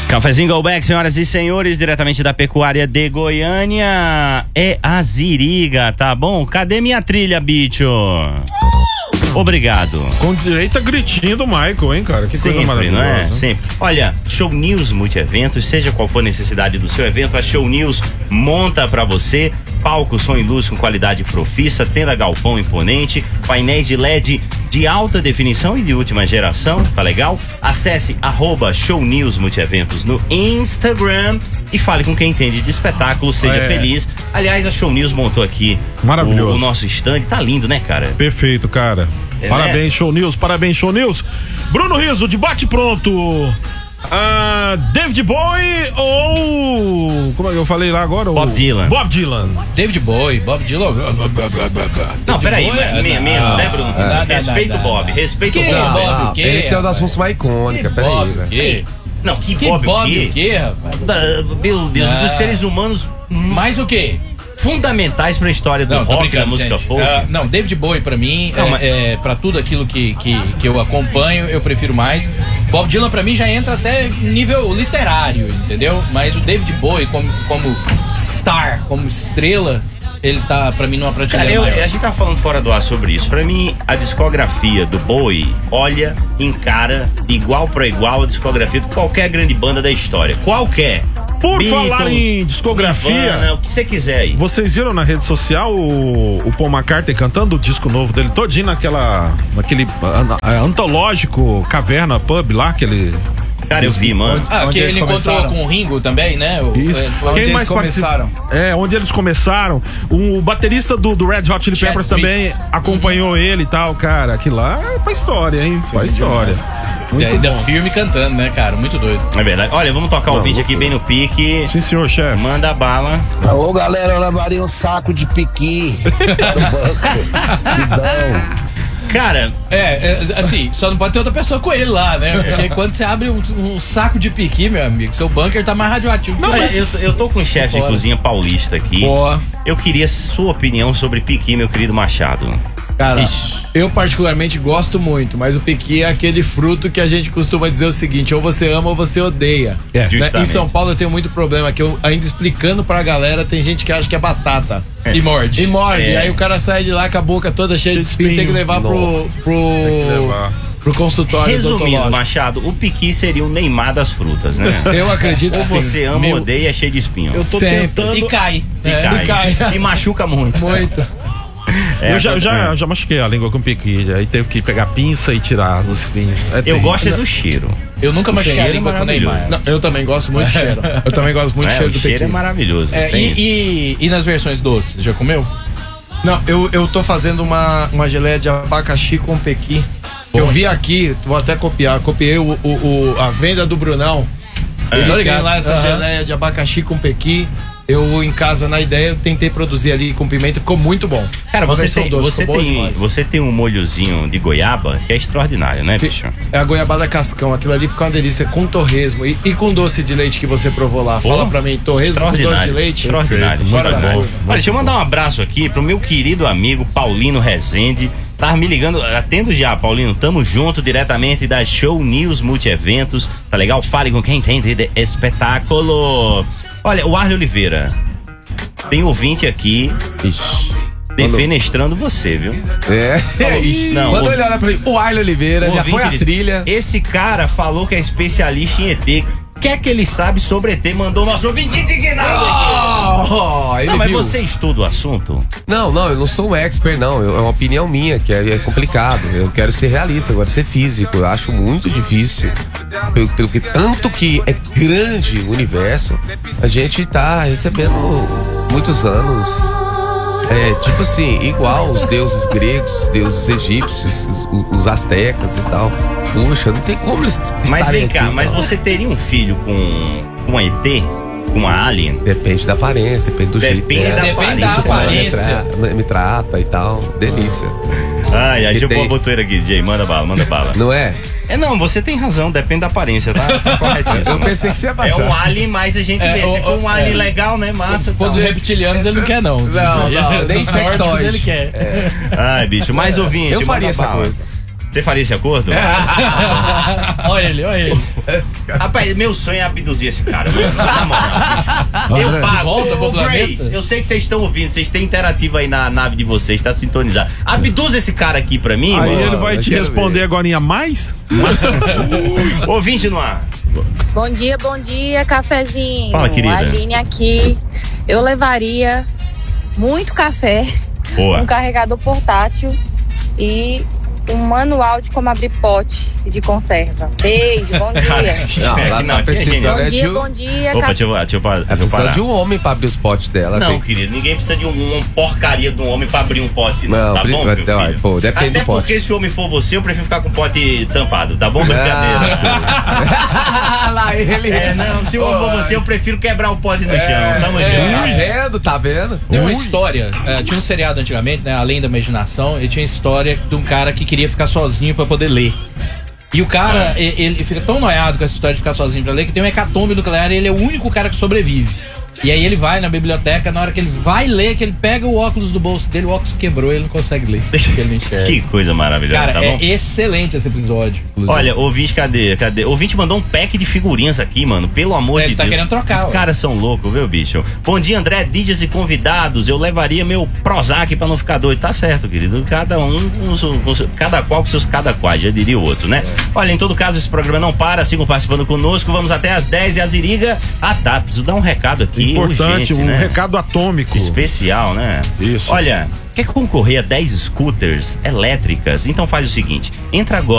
Cafezinho Go Back, senhoras e senhores, diretamente da pecuária de Goiânia, é a Ziriga, tá bom? Cadê minha trilha, bicho? Obrigado. Com direito a gritinho do Michael, hein, cara? Que sempre, coisa maravilhosa. não é? Sempre. Olha, Show News Multieventos, seja qual for a necessidade do seu evento, a Show News monta pra você palco, som e luz com qualidade profissa, tenda galpão imponente, painéis de LED de alta definição e de última geração, tá legal? Acesse @Show News Multieventos no Instagram e fale com quem entende de espetáculo, seja feliz. Aliás, a Show News montou aqui maravilhoso. O nosso stand, tá lindo, né, cara? Perfeito, cara. Parabéns, né? Show News, parabéns, Show News. Bruno Rizzo, de bate pronto. David Bowie ou... como é que eu falei lá agora? Bob Dylan. Bob Dylan. David Bowie, Bob Dylan. Não, peraí, menos, né, Bruno? Respeita o Bob, respeita o Bob. Ele tem uma das funções mais icônicas, peraí, velho. Não, que Bob o quê, rapaz? Meu Deus, dos seres humanos mais o quê? Fundamentais pra história do rock, da música folk. Não, David Bowie pra mim, pra tudo aquilo que eu acompanho, eu prefiro mais. Bob Dylan pra mim já entra até nível literário, entendeu? Mas o David Bowie como star, como estrela, ele tá pra mim numa prateleira maior. A gente tá falando fora do ar sobre isso. Pra mim, a discografia do Bowie olha, encara igual pra igual a discografia de qualquer grande banda da história. Qualquer. Por Beatles, falar em discografia, Nirvana, o que você quiser aí. Vocês viram na rede social o Paul McCartney cantando o disco novo dele todinho naquele antológico Caverna Pub lá, aquele... Cara, eu vi, mano. Que ele encontrou com o Ringo também, né? Isso. Onde eles começaram. Onde eles começaram. O baterista do Red Hot Chili Peppers também acompanhou ele e tal, cara. Aquilo lá é pra história, hein? Pra história. E ainda filme cantando, né, cara? Muito doido. É verdade. Olha, vamos tocar o vídeo aqui bem no pique. Sim, senhor, chefe. Manda bala. Alô, galera, eu levaria um saco de piqui do banco. Sidão. Cara, assim, só não pode ter outra pessoa com ele lá, né? Porque quando você abre um saco de piqui, meu amigo, seu bunker tá mais radioativo. Não, mas eu tô com um chefe de cozinha paulista aqui. Boa. Eu queria sua opinião sobre piqui, meu querido Machado. Cara, eu particularmente gosto muito, mas o piqui é aquele fruto que a gente costuma dizer o seguinte: ou você ama ou você odeia. Né? Em São Paulo eu tenho muito problema, que eu ainda explicando pra galera, tem gente que acha que é batata. E morde. E aí o cara sai de lá com a boca toda cheia de espinho, tem que levar pro consultório. Resumindo, Machado, o piqui seria o Neymar das frutas, né? Eu acredito que sim. Você ama ou odeia, é cheio de espinho. Eu tô tentando... E cai. E machuca muito. Muito. Eu já machuquei a língua com piqui, aí teve que pegar pinça e tirar os espinhos. Eu gosto do cheiro. Eu nunca machuquei a língua com Neymar. Não, eu também gosto muito do cheiro. Eu também gosto muito do cheiro do piqui. O cheiro é maravilhoso. E nas versões doces, já comeu? Não, eu tô fazendo uma geleia de abacaxi com pequi. Eu vi aqui, vou até copiar. Copiei a venda do Brunão. Ele tem lá essa geleia de abacaxi com pequi. Eu, em casa, na ideia, eu tentei produzir ali com pimenta, ficou muito bom. Cara, você tem um molhozinho de goiaba que é extraordinário, né, bicho? É a goiabada cascão, aquilo ali fica uma delícia com torresmo e com doce de leite que você provou lá. Fala pra mim, torresmo com doce de leite? Extraordinário. Olha, deixa eu mandar um abraço aqui pro meu querido amigo Paulino Rezende. Tava me ligando, atendo já, Paulino, tamo junto diretamente da Show News Multieventos, tá legal? Fale com quem entende de espetáculo. Olha, o Arley Oliveira, tem ouvinte aqui defenestrando você, viu? Não, manda olhar pra mim. O Arley Oliveira, já foi a trilha. Esse cara falou que é especialista em ET. O que é que ele sabe sobre ET? Mandou nosso ouvinte indignado aqui. Não, mas você estuda o assunto? Não, eu não sou um expert, não. É uma opinião minha, que é complicado. Eu quero ser realista, agora ser físico. Eu acho muito difícil. Pelo que tanto que é grande o universo, a gente tá recebendo muitos anos. Tipo assim, igual os deuses gregos, os deuses egípcios, os astecas e tal. Puxa, não tem como eles Mas vem cá, mas você teria um filho com um ET? Com uma alien? Depende da aparência, depende do jeito. Depende da aparência. Me trata e tal, delícia. Ai, deixa eu pôr a botoeira aqui, Jay, manda bala. Não é? Não, você tem razão, depende da aparência, tá corretíssimo. Eu pensei que você ia baixar. É um alien, mas a gente vê, se for um alien legal, né, massa. Se for dos reptilianos, ele não quer, não. Não, nem sectóides ele quer. Ai, bicho, mais ouvinte. Eu faria essa coisa. Você faria esse acordo? Olha ele. Rapaz, meu sonho é abduzir esse cara. Na moral, eu pago. volta pro Grace, eu sei que vocês estão ouvindo, vocês têm interativo aí na nave de vocês, tá sintonizado. Abduza esse cara aqui pra mim, Aí mano. ele vai te responder agorinha mais? Ouvinte no ar. Bom dia, cafezinho. Fala, querida. Aline aqui. Eu levaria muito café, Boa. um carregador portátil e um manual de como abrir pote de conserva. Beijo, bom dia. Não, ela tá precisando Bom dia, Opa, deixa eu precisa parar. de um homem pra abrir os potes dela. Não, querido, ninguém precisa de uma porcaria de um homem pra abrir um pote. Não, tá bom, meu filho? pô, depende Até do pote. porque se o homem for você, eu prefiro ficar com o pote tampado, tá bom? Brincadeira. Lá ele. Não, se o homem for você, eu prefiro quebrar o pote no chão. Tamo junto. Tá vendo? Tem uma história, tinha um seriado antigamente, né, Além da Imaginação, e tinha a história de um cara que queria ficar sozinho pra poder ler. E o cara, ele fica tão noiado com essa história de ficar sozinho pra ler, que tem um hecatombe nuclear e ele é o único cara que sobrevive. E aí ele vai na biblioteca, na hora que ele vai ler, que ele pega o óculos do bolso dele, o óculos quebrou e ele não consegue ler. Porque ele não enxerga. Que coisa maravilhosa, Cara, tá bom? é excelente esse episódio. Inclusive. Olha, ouvinte, cadê? Ouvinte mandou um pack de figurinhas aqui, mano. Pelo amor de Ele tá Deus. querendo trocar, Os ué. caras são loucos, viu, bicho? Bom dia, André, DJs e convidados. Eu levaria meu Prozac pra não ficar doido. Tá certo, querido. Cada qual com seus cada quais, já diria o outro, né? Olha, em todo caso, esse programa não para. Sigam participando conosco. Vamos até às 10 e a Ziriga. Tá, preciso dar um recado aqui. Importante, urgente, um né? recado atômico. Especial, né? Isso. Olha, quer concorrer a 10 scooters elétricas? Então faz o seguinte, entra agora